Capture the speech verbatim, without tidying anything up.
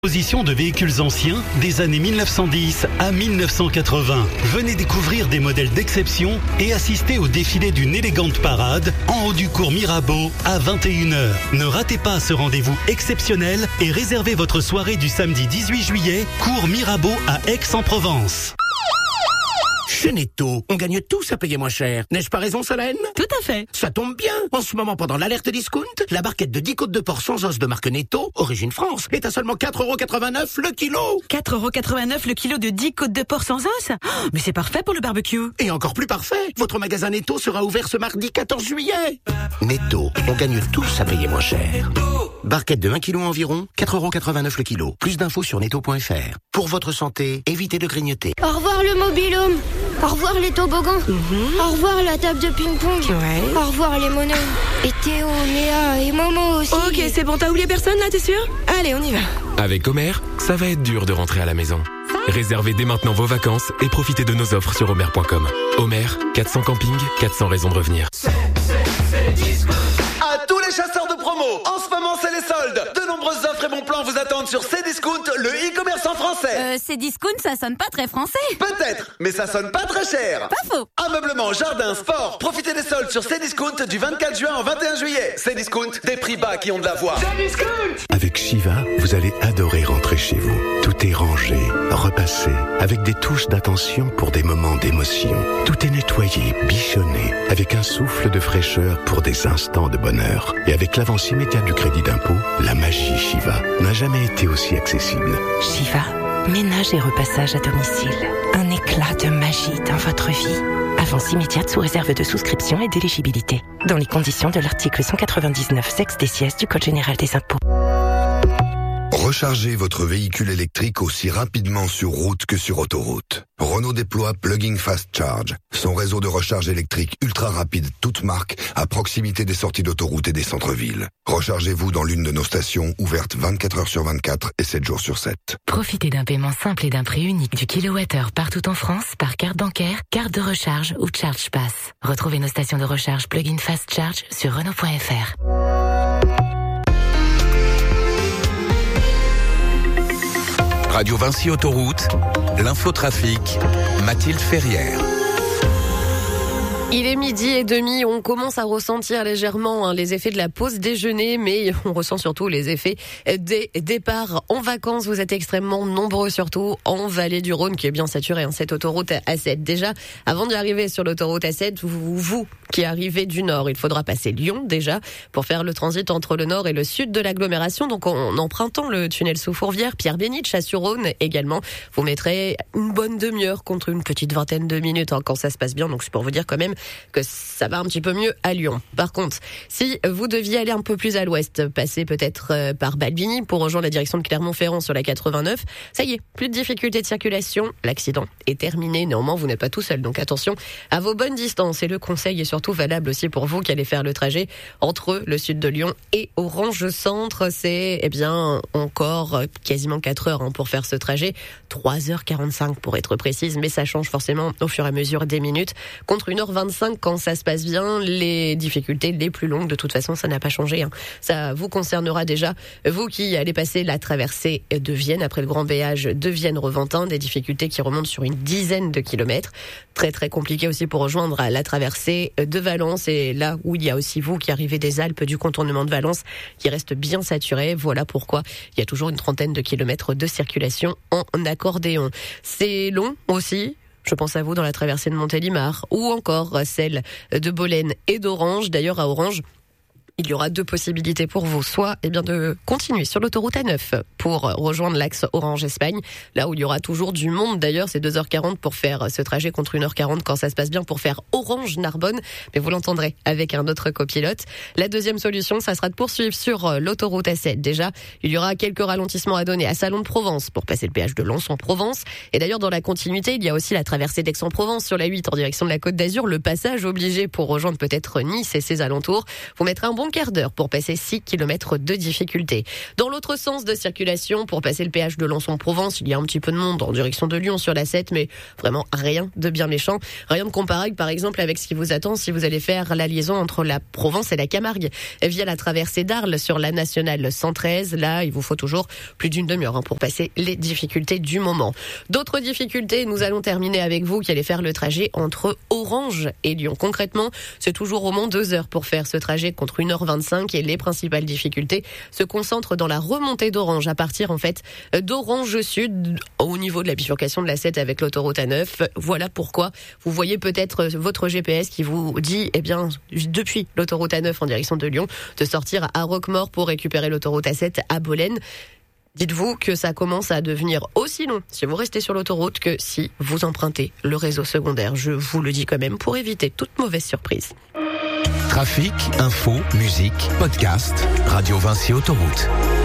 Exposition de véhicules anciens des années mille neuf cent dix à mille neuf cent quatre-vingts. Venez découvrir des modèles d'exception et assister au défilé d'une élégante parade en haut du cours Mirabeau à vingt et une heures. Ne ratez pas ce rendez-vous exceptionnel et réservez votre soirée du samedi dix-huit juillet, cours Mirabeau à Aix-en-Provence. Chez Netto, on gagne tous à payer moins cher. N'ai-je pas raison, Solène? Tout à fait. Ça tombe bien. En ce moment, pendant l'alerte discount, la barquette de dix côtes de porc sans os de marque Netto, origine France, est à seulement quatre euros quatre-vingt-neuf le kilo. quatre euros quatre-vingt-neuf le kilo de dix côtes de porc sans os? Oh, mais c'est parfait pour le barbecue. Et encore plus parfait, votre magasin Netto sera ouvert ce mardi quatorze juillet. Netto, on gagne tous à payer moins cher. Barquette de un kilo environ, quatre euros quatre-vingt-neuf le kilo. Plus d'infos sur netto point f r. Pour votre santé, évitez de grignoter. Au revoir le mobil-home. Au revoir les toboggans. Mm-hmm. Au revoir la table de ping-pong. Ouais. Au revoir les monos. Et Théo, Léa et Momo aussi. Ok, c'est bon, t'as oublié personne là, t'es sûr? Allez, on y va. Avec Homer, ça va être dur de rentrer à la maison. Réservez dès maintenant vos vacances et profitez de nos offres sur homer point com. Homer, quatre cents campings, quatre cents raisons de revenir. C'est, c'est, c'est disco. À tous les chasseurs de promo, en ce moment c'est les soldes. De nombreuses offres et bons plans vous attendent sur Cdiscount, le e-commerce en français. Euh, Cdiscount, ça sonne pas très français. Peut-être, mais ça sonne pas très cher. Pas faux. Ameublement, jardin, sport, profitez des soldes sur Cdiscount du vingt-quatre juin au vingt et un juillet. Cdiscount, des prix bas qui ont de la voix. Cdiscount. Avec Shiva, vous allez adorer rentrer chez vous. Tout est rangé, repassé, avec des touches d'attention pour des moments d'émotion. Tout est nettoyé, bichonné, avec un souffle de fraîcheur pour des instants de bonheur. Et avec l'avance immédiate du crédit d'impôt, la magie Shiva n'a jamais été aussi accessible. Shiva, ménage et repassage à domicile. Un éclat de magie dans votre vie. Avance immédiate sous réserve de souscription et d'éligibilité. Dans les conditions de l'article cent quatre-vingt-dix-neuf sexe des sièges du Code général des impôts. Rechargez votre véhicule électrique aussi rapidement sur route que sur autoroute. Renault déploie Plug-in Fast Charge, son réseau de recharge électrique ultra rapide toute marque à proximité des sorties d'autoroute et des centres-villes. Rechargez-vous dans l'une de nos stations ouvertes vingt-quatre heures sur vingt-quatre et sept jours sur sept. Profitez d'un paiement simple et d'un prix unique du kilowattheure partout en France par carte bancaire, carte de recharge ou Charge Pass. Retrouvez nos stations de recharge Plug-in Fast Charge sur Renault point f r. Radio Vinci Autoroute, l'infotrafic, Mathilde Ferrière. Il est midi et demi, on commence à ressentir légèrement hein, les effets de la pause déjeuner, mais on ressent surtout les effets des départs en vacances. Vous êtes extrêmement nombreux, surtout en vallée du Rhône, qui est bien saturée, hein, cette autoroute A sept. Déjà, avant d'y arriver sur l'autoroute A sept, vous, vous qui arrivez du nord, il faudra passer Lyon déjà pour faire le transit entre le nord et le sud de l'agglomération. Donc en empruntant le tunnel sous Fourvière, Pierre-Bénite, Chasse-sur-Rhône également, vous mettrez une bonne demi-heure contre une petite vingtaine de minutes hein, quand ça se passe bien. Donc c'est pour vous dire quand même que ça va un petit peu mieux à Lyon. Par contre, si vous deviez aller un peu plus à l'ouest, passer peut-être euh, par Balbigny pour rejoindre la direction de Clermont-Ferrand sur la quatre-vingt-neuf, ça y est, plus de difficultés de circulation, l'accident est terminé. Néanmoins, vous n'êtes pas tout seul, donc attention à vos bonnes distances. Et le conseil est surtout valable aussi pour vous qui allez faire le trajet entre le sud de Lyon et Orange Centre. C'est eh bien encore quasiment quatre heures hein, pour faire ce trajet, trois heures quarante-cinq pour être précise, mais ça change forcément au fur et à mesure des minutes, contre une heure vingt-cinq quand ça se passe bien. Les difficultés les plus longues, de toute façon, ça n'a pas changé. Hein. Ça vous concernera déjà, vous qui allez passer la traversée de Vienne, après le grand péage de Vienne-Reventin, des difficultés qui remontent sur une dizaine de kilomètres. Très très compliqué aussi pour rejoindre la traversée de Valence, et là où il y a aussi vous qui arrivez des Alpes, du contournement de Valence, qui reste bien saturé. Voilà pourquoi il y a toujours une trentaine de kilomètres de circulation en accordéon. C'est long aussi. Je pense à vous dans la traversée de Montélimar ou encore celle de Bolène et d'Orange. D'ailleurs, à Orange, il y aura deux possibilités pour vous. Soit eh bien, de continuer sur l'autoroute A neuf pour rejoindre l'axe Orange-Espagne, là où il y aura toujours du monde. D'ailleurs, c'est deux heures quarante pour faire ce trajet contre une heure quarante quand ça se passe bien pour faire Orange-Narbonne. Mais vous l'entendrez avec un autre copilote. La deuxième solution, ça sera de poursuivre sur l'autoroute A sept. Déjà, il y aura quelques ralentissements à donner à Salon de Provence pour passer le péage de Lens en Provence. Et d'ailleurs, dans la continuité, il y a aussi la traversée d'Aix-en-Provence sur la huit en direction de la Côte d'Azur. Le passage obligé pour rejoindre peut-être Nice et ses alentours. Vous mettrez un bon bon quart d'heure pour passer six kilomètres de difficulté. Dans l'autre sens de circulation, pour passer le péage de Lançon-Provence, il y a un petit peu de monde en direction de Lyon sur la sept, mais vraiment rien de bien méchant. Rien de comparable, par exemple, avec ce qui vous attend si vous allez faire la liaison entre la Provence et la Camargue via la traversée d'Arles sur la nationale cent treize. Là, il vous faut toujours plus d'une demi-heure hein, pour passer les difficultés du moment. D'autres difficultés, nous allons terminer avec vous qui allez faire le trajet entre Orange et Lyon. Concrètement, c'est toujours au moins deux heures pour faire ce trajet contre une heure vingt-cinq et les principales difficultés se concentrent dans la remontée d'Orange à partir en fait d'Orange Sud au niveau de la bifurcation de la sept avec l'autoroute A neuf. Voilà pourquoi vous voyez peut-être votre G P S qui vous dit eh bien depuis l'autoroute A neuf en direction de Lyon de sortir à Roquemaure pour récupérer l'autoroute A sept à Bolène. Dites-vous que ça commence à devenir aussi long si vous restez sur l'autoroute que si vous empruntez le réseau secondaire. Je vous le dis quand même pour éviter toute mauvaise surprise. Trafic, info, musique, podcast, Radio Vinci Autoroute.